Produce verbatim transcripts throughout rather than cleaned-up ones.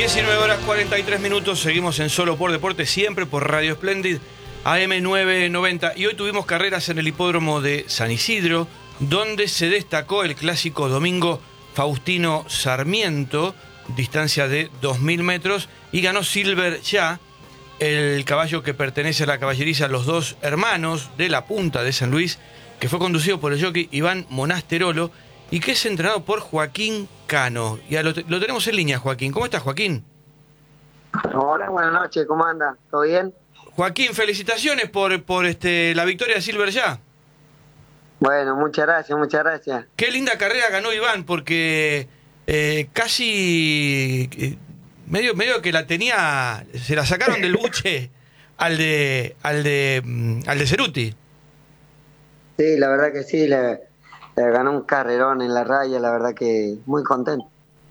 diecinueve horas cuarenta y tres minutos, seguimos en Solo por Deporte, siempre por Radio Splendid, A M novecientos noventa. Y hoy tuvimos carreras en el hipódromo de San Isidro, donde se destacó el clásico domingo Faustino Sarmiento, distancia de dos mil metros, y ganó Silver Ya, el caballo que pertenece a la caballeriza Los Dos Hermanos de la Punta de San Luis, que fue conducido por el jockey Iván Monasterolo y que es entrenado por Joaquín Cano. Ya lo, lo tenemos en línea, Joaquín. ¿Cómo estás, Joaquín? Hola, buenas noches, ¿cómo anda? ¿Todo bien? Joaquín, felicitaciones por, por este, la victoria de Silver Ya. Bueno, muchas gracias, muchas gracias. Qué linda carrera ganó Iván, porque eh, casi eh, medio, medio que la tenía, se la sacaron del buche al de al de al de Ceruti. Sí, la verdad que sí, le, le ganó un carrerón en la raya, la verdad que muy contento.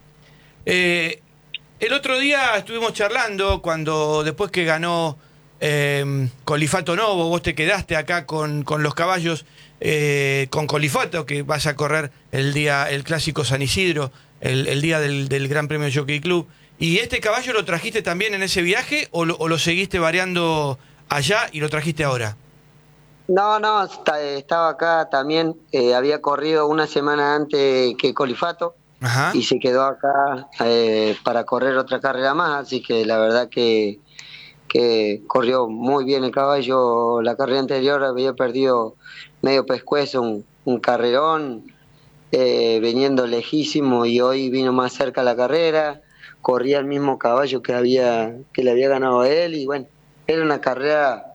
Eh, el otro día estuvimos charlando cuando después que ganó eh, Colifato Novo, vos te quedaste acá con, con los caballos, eh, con Colifato, que vas a correr el día el clásico San Isidro, el, el día del, del Gran Premio Jockey Club. ¿Y este caballo lo trajiste también en ese viaje o lo, o lo seguiste variando allá y lo trajiste ahora? No, no, está, estaba acá también, eh, había corrido una semana antes que Colifato. Ajá. Y se quedó acá eh, para correr otra carrera más, así que la verdad que, que corrió muy bien el caballo. La carrera anterior había perdido medio pescuezo, un, un carrerón, eh, viniendo lejísimo, y hoy vino más cerca la carrera, corría el mismo caballo que había que le había ganado a él, y bueno, era una carrera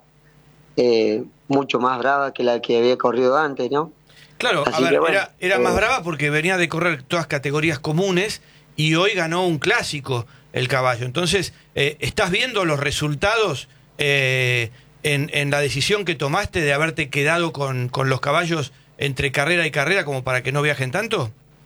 eh, mucho más brava que la que había corrido antes, ¿no? Claro, Así a ver, bueno, era, era eh, más brava porque venía de correr todas categorías comunes y hoy ganó un clásico el caballo. Entonces, eh, ¿estás viendo los resultados eh, en, en la decisión que tomaste de haberte quedado con, con los caballos entre carrera y carrera como para que no viajen tanto?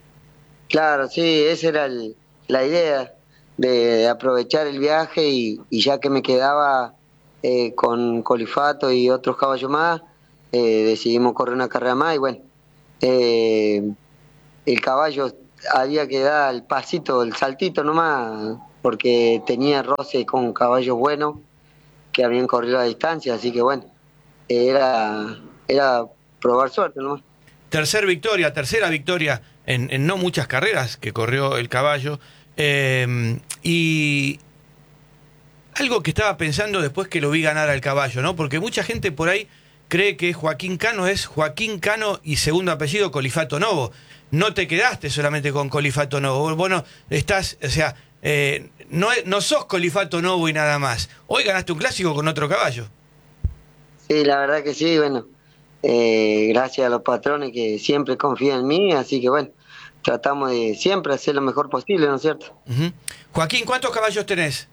Claro, sí, esa era el, la idea, de, de aprovechar el viaje, y, y ya que me quedaba eh, con Colifato y otros caballos más, eh, decidimos correr una carrera más, y bueno, eh, el caballo había que dar el pasito, el saltito nomás, porque tenía roce con caballos buenos que habían corrido la distancia, así que bueno, era, era probar suerte nomás. Tercer victoria, tercera victoria en, en no muchas carreras que corrió el caballo. Eh, y algo que estaba pensando después que lo vi ganar al caballo, ¿no? Porque mucha gente por ahí cree que Joaquín Cano es Joaquín Cano y segundo apellido Colifato Novo. No te quedaste solamente con Colifato Novo. Bueno, estás, o sea, eh, no, no sos Colifato Novo y nada más. Hoy ganaste un clásico con otro caballo. Sí, la verdad que sí, bueno, eh, gracias a los patrones que siempre confían en mí, así que bueno, tratamos de siempre hacer lo mejor posible, ¿no es cierto? Uh-huh. Joaquín, ¿cuántos caballos tenés?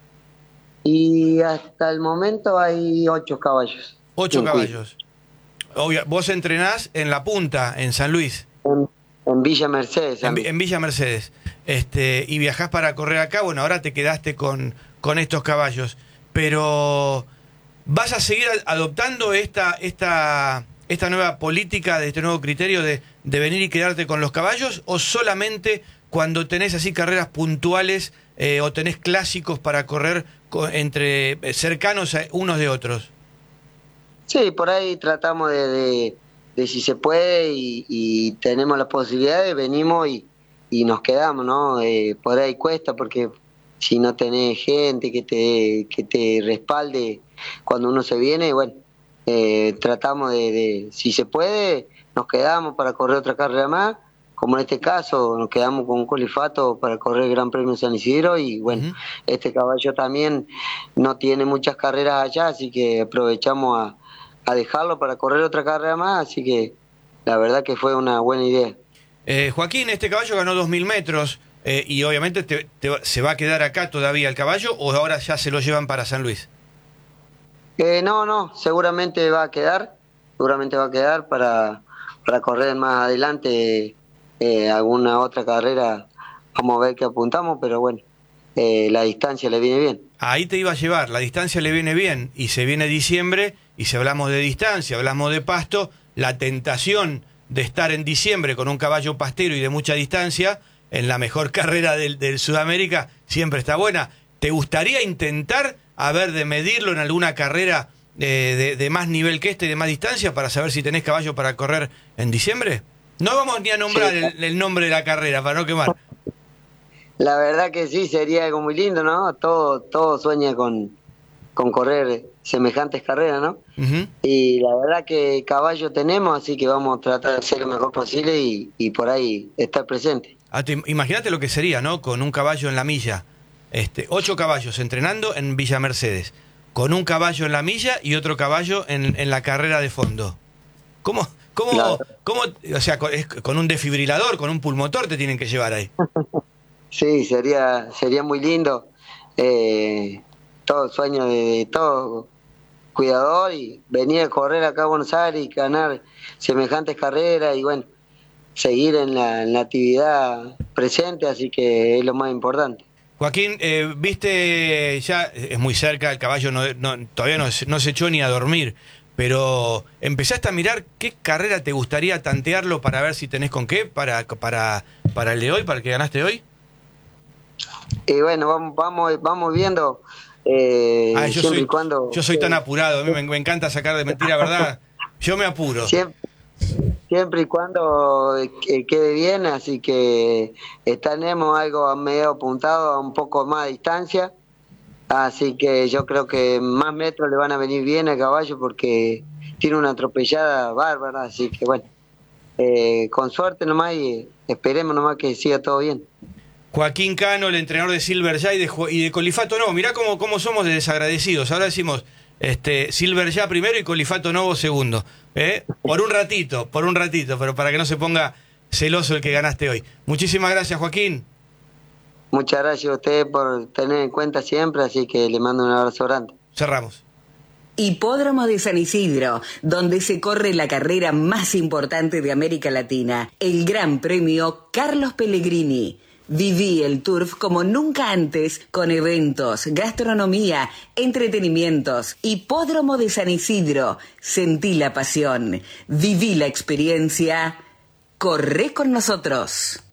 Y hasta el momento hay ocho caballos. Ocho caballos. Obvio, vos entrenás en La Punta, en San Luis. En, en Villa Mercedes. En, en Villa Mercedes. Este, y viajás para correr acá. Bueno, ahora te quedaste con, con estos caballos. Pero, ¿vas a seguir adoptando esta, esta, esta nueva política, de este nuevo criterio de, de venir y quedarte con los caballos? ¿O solamente cuando tenés así carreras puntuales eh, o tenés clásicos para correr con, entre eh, cercanos a unos de otros? Sí, por ahí tratamos de, de, de si se puede y, y tenemos la posibilidad de venimos y, y nos quedamos, ¿no? Eh, por ahí cuesta, porque si no tenés gente que te que te respalde cuando uno se viene, bueno, eh, tratamos de, de, si se puede, nos quedamos para correr otra carrera más, como en este caso, nos quedamos con un Colifato para correr el Gran Premio San Isidro, y bueno, uh-huh. Este caballo también no tiene muchas carreras allá, así que aprovechamos a a dejarlo para correr otra carrera más, así que la verdad que fue una buena idea. Eh, Joaquín, este caballo ganó dos mil metros eh, y obviamente te, te, se va a quedar acá todavía el caballo, ¿o ahora ya se lo llevan para San Luis? Eh, no, no, seguramente va a quedar, seguramente va a quedar para, para correr más adelante eh, alguna otra carrera, vamos a ver qué apuntamos, pero bueno, eh, la distancia le viene bien. Ahí te iba a llevar, la distancia le viene bien, y se viene diciembre, y si hablamos de distancia, hablamos de pasto, la tentación de estar en diciembre con un caballo pastero y de mucha distancia en la mejor carrera del, del Sudamérica, siempre está buena. ¿Te gustaría intentar, a ver, de medirlo en alguna carrera eh, de, de más nivel que este, de más distancia, para saber si tenés caballo para correr en diciembre? No vamos ni a nombrar sí. el, el nombre de la carrera, para no quemar. La verdad que sí, sería algo muy lindo, ¿no? Todo, todo sueña con, con correr semejantes carreras, ¿no? Uh-huh. Y la verdad que caballo tenemos, así que vamos a tratar de hacer lo mejor posible y, y por ahí estar presente. Ah, imagínate lo que sería, ¿no? Con un caballo en la milla. Este, ocho caballos entrenando en Villa Mercedes, con un caballo en la milla y otro caballo en, en la carrera de fondo. ¿Cómo, cómo, claro. cómo, o sea, con, con un desfibrilador, con un pulmotor te tienen que llevar ahí? Sí, sería, sería muy lindo. Eh, todo sueño de, de todo cuidador y venir a correr acá a Buenos Aires y ganar semejantes carreras y bueno, seguir en la, en la actividad presente, así que es lo más importante. Joaquín, eh, viste, ya es muy cerca, el caballo no, no, todavía no, no se echó ni a dormir, pero ¿empezaste a mirar qué carrera te gustaría tantearlo para ver si tenés con qué para, para, para el de hoy, para el que ganaste hoy? Y bueno, vamos, vamos, vamos viendo. Eh, ah, yo, siempre soy, y cuando, yo soy tan apurado, a mí me, me encanta sacar de mentira, ¿verdad? Yo me apuro. Siempre, siempre y cuando eh, quede bien, así que eh, tenemos algo a medio apuntado a un poco más de distancia, así que yo creo que más metros le van a venir bien al caballo porque tiene una atropellada bárbara, así que bueno, eh, con suerte nomás y esperemos nomás que siga todo bien. Joaquín Cano, el entrenador de Silver Ya y de, y de Colifato Novo. Mirá cómo, cómo somos de desagradecidos. Ahora decimos este, Silver Ya primero y Colifato Novo segundo. ¿Eh? Por un ratito, por un ratito, pero para que no se ponga celoso el que ganaste hoy. Muchísimas gracias, Joaquín. Muchas gracias a usted por tener en cuenta siempre, así que le mando un abrazo grande. Cerramos. Hipódromo de San Isidro, donde se corre la carrera más importante de América Latina, el Gran Premio Carlos Pellegrini. Viví el turf como nunca antes, con eventos, gastronomía, entretenimientos. Hipódromo de San Isidro. Sentí la pasión. Viví la experiencia. Corre con nosotros.